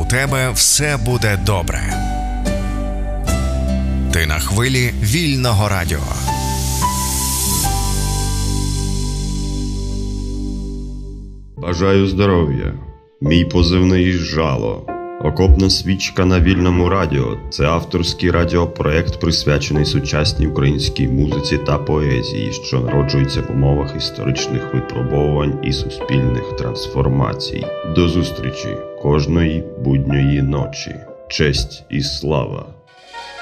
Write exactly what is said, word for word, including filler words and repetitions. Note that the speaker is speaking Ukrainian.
тебе все буде добре. Ти на хвилі вільного радіо. Бажаю здоров'я. Мій позивний «Жало». Окопна свічка на вільному радіо – це авторський радіопроект, присвячений сучасній українській музиці та поезії, що народжується в умовах історичних випробовувань і суспільних трансформацій. До зустрічі кожної будньої ночі. Честь і слава!